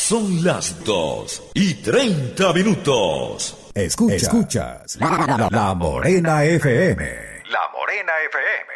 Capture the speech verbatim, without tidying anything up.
Son las dos y treinta minutos. Escuchas, Escuchas la, la, la Morena F M. La Morena F M.